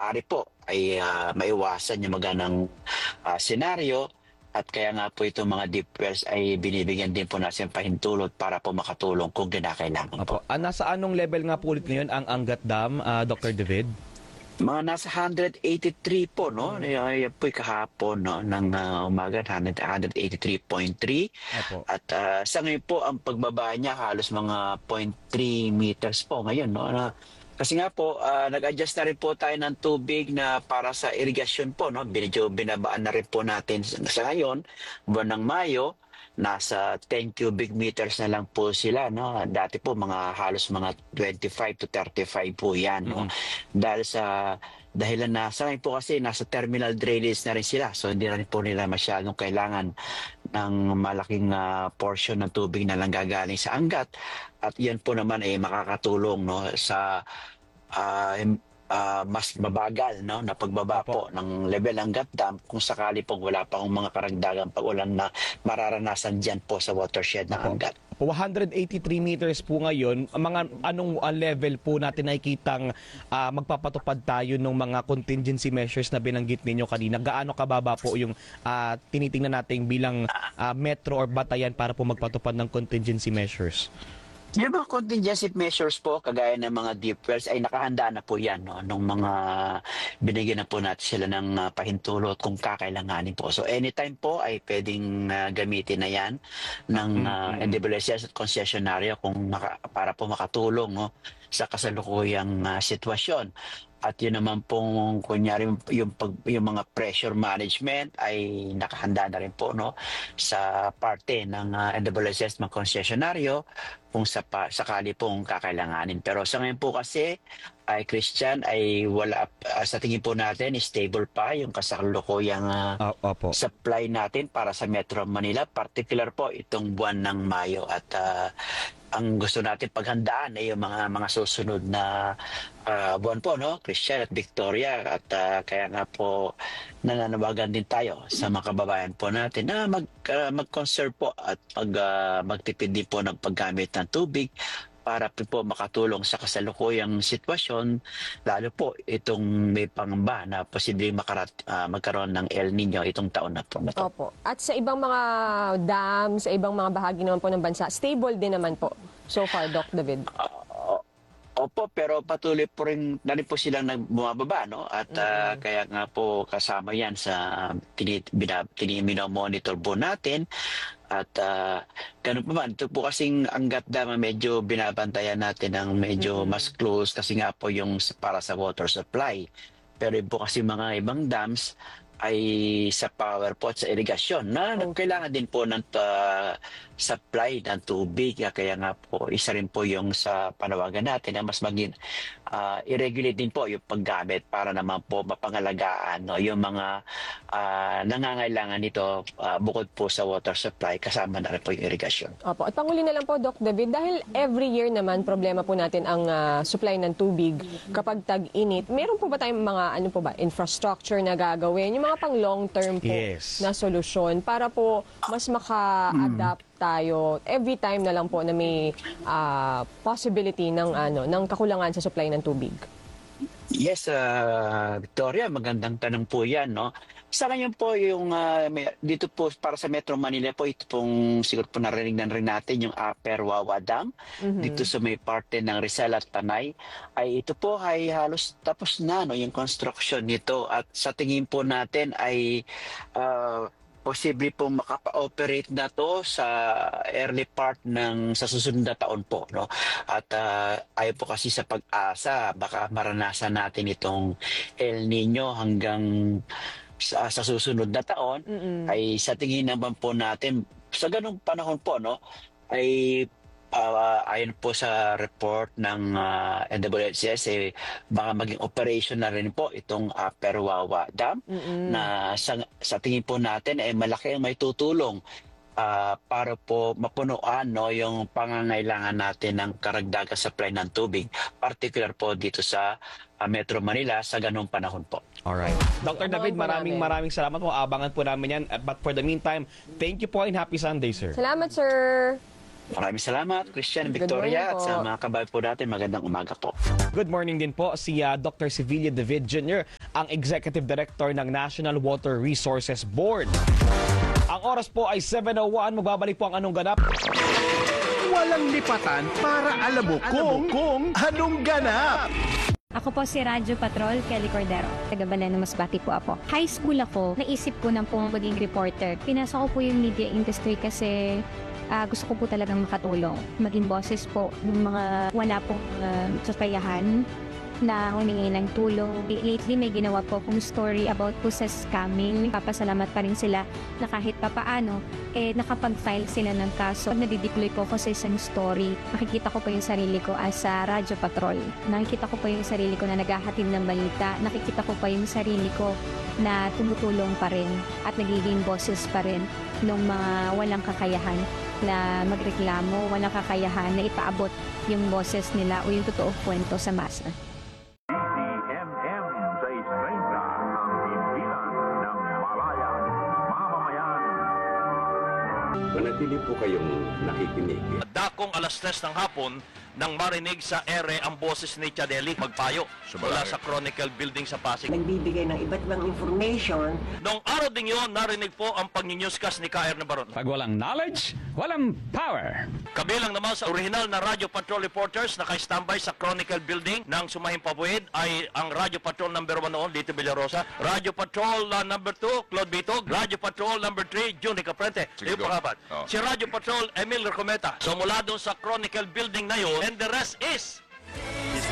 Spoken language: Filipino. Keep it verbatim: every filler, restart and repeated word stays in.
maaari po ay uh, maiwasan yung maganang uh, senaryo. At kaya nga po itong mga deep wells ay binibigyan din po natin pahintulot para po makatulong kung kinakailangan po. Ah, nasa anong level nga po ulit ngayon ang Angat Dam, uh, Doctor David? Mga nasa one eighty-three po, no? Yan po kahapon, no? Ng uh, umaga, one eighty-three point three. Opo. At uh, sa ngayon po, ang pagbaba niya halos mga zero point three meters po ngayon, no? Na, kasi nga po, uh, nag-adjust na rin po tayo ng tubig na para sa irigasyon po, no? Medyo binabaan na rin po natin sa ngayon, buwan ng Mayo, nasa ten cubic meters na lang po sila, no? Dati po mga halos mga twenty-five to thirty-five po yan, no? Mm-hmm. Dahil sa dahilan na sa ngayon po kasi nasa terminal drainage na rin sila, so hindi rin po nila masyadong kailangan ng malaking uh, portion ng tubig na lang gagaling sa Angat. At yan po naman ay makakatulong, no, sa uh, uh, mas mabagal, no, na pagbaba po ng level ng Angat Dam kung sakali pong wala pa akong mga karagdagang pag-ulan na mararanasan dyan po sa watershed ng Angat. one eighty-three meters po ngayon, mga anong uh, level po natin nakikitang uh, magpapatupad tayo ng mga contingency measures na binanggit ninyo kanina? Gaano kababa po yung uh, tinitingnan natin bilang uh, metro or batayan para po magpatupad ng contingency measures? Yung mga contingency measures po, kagaya ng mga deep wells, ay nakahanda na po yan, no? Nung mga binigyan na po natin sila ng uh, pahintulot kung kakailanganin po. So anytime po ay pwedeng uh, gamitin na yan ng uh, N W S S at concessionaryo kung maka, para po makatulong, no, sa kasalukuyang uh, sitwasyon. At yun naman pong kunyari yung, pag, yung mga pressure management ay nakahanda na rin po, no, sa parte ng uh, N W S S mga konsesyonaryo kung sa pa, sakali pong kakailanganin. Pero sa ngayon po kasi ay Christian ay wala, uh, sa tingin po natin stable pa yung kasalukuyang uh, uh, supply natin para sa Metro Manila, particular po itong buwan ng Mayo. At uh, ang gusto natin paghandaan ay yung mga mga susunod na uh, buwan po, no, Christian at Victoria. At uh, kaya nga po nananawagan din tayo sa mga kababayan po natin na mag, uh, mag-conserve po at mag, uh, magtipid din po ng paggamit ng tubig para po makatulong sa kasalukuyang sitwasyon, lalo po itong may pangamba na posibleng makarat, uh, magkaroon ng El Nino itong taon na po. Opo. At sa ibang mga dam, sa ibang mga bahagi naman po ng bansa, stable din naman po so far, Doc David? Uh, opo, pero patuloy po rin na rin po silang bumababa, no? At uh, mm-hmm. kaya nga po kasama yan sa tinimino-monitor po natin. At uh, ganun pa man, ito po kasing Angat Dam medyo binabantayan natin ng medyo mm-hmm. mas close kasi nga po yung para sa water supply. Pero po kasi mga ibang dams ay sa power po at sa irigasyon na okay. Kailangan din po ng uh, supply ng tubig. Kaya nga po isa rin po yung sa panawagan natin na mas maging uh, i-regulate din po yung paggamit para naman po mapangalagaan, no, yung mga uh, nangangailangan nito uh, bukod po sa water supply, kasama na rin po yung irigasyon. Opo. At panghuli na lang po, Doc David, dahil every year naman problema po natin ang uh, supply ng tubig kapag tag-init. Meron po ba tayong mga ano po ba, infrastructure na gagawin? Yung mga pang long-term po yes. na solusyon para po mas maka-adapt mm. tayo every time na lang po na may uh, possibility ng ano ng kakulangan sa supply ng tubig. Yes, uh, Victoria, magandang tanong po 'yan, no. Sa ngayon po yung uh, may, dito po para sa Metro Manila po ito pong siguro po narinig na rin natin yung Upper Wawa Dam mm-hmm. dito sa may parte ng Rizal at Tanay ay ito po ay halos tapos na, no, yung construction nito. At sa tingin po natin ay uh, posible pong makapa-operate na to sa early part ng sa susunod na taon po, no. At uh, ayon po kasi sa pag-asa baka maranasan natin itong El Nino hanggang sa, sa susunod na taon. Mm-mm. Ay sa tingin naman po natin sa ganung panahon po, no, ay uh, ayon po sa report ng uh, N W S S eh, baka maging operation na rin po itong Upper Wawa Dam. Mm-mm. Na sa, sa tingin po natin ay eh, malaki ang may tutulong Uh, para po mapunuan, no, yung pangangailangan natin ng karagdagang supply ng tubig, particular po dito sa uh, Metro Manila sa ganung panahon po. Alright. Doctor David, maraming maraming salamat po. Abangan po namin yan. But for the meantime, thank you po and happy Sunday, sir. Salamat, sir. Maraming salamat, Christian, Victoria, at sa mga kabayan po natin, magandang umaga po. Good morning din po si uh, Doctor Sevilla David Junior ang Executive Director ng National Water Resources Board. Ang oras po ay seven oh one. Magbabalik po ang Anong Ganap. Walang lipatan para alam mo kung, kung anong ganap. Ako po si Radyo Patrol, Kelly Cordero. Taga Baleno, Masbate po ako. High school ako, naisip ko na pong maging reporter. Pinasok ko po yung media industry kasi ah, gusto ko po talagang makatulong. Maging boses po ng mga wala pong uh, supayahan na humingi ng tulong. Lately, may ginawa po akong story about po sa scamming. Papasalamat pa rin sila na kahit papaano, eh, nakapag-file sila ng kaso. Pag nadideploy po ako sa isang story, nakikita ko po yung sarili ko as a Radyo Patrol. Nakikita ko po yung sarili ko na naghahatid ng balita. Nakikita ko pa yung sarili ko na tumutulong pa rin at nagiging boses pa rin ng mga walang kakayahan na magreklamo, walang kakayahan na ipaabot yung boses nila o yung totoong kwento sa masa. D C M M sa Estrella, ang himpilan ng malayang mamamayan. Manatili po kayong nakikinig. Dakong alas tres ng hapon nang marinig sa ere ang boses ni Chadeli magpayo mula sa Chronicle Building sa Pasig. Nagbibigay ng iba't ibang information. Noong araw ding yun, narinig po ang pag-newscast ni K R Nabaron. Pag walang knowledge, walang power. Kabilang naman sa original na Radio Patrol reporters na naka-standby sa Chronicle Building ng Sumahing Pabuid ay ang Radio Patrol number one noon, Lito Villarosa. Radio Patrol uh, number two, Claude Bitog. Radio Patrol number three, Juni Caprente. Yung pangapat. Oh. Si Radio Patrol, Emil Recometa. So mula doon sa Chronicle Building na yun, and the rest is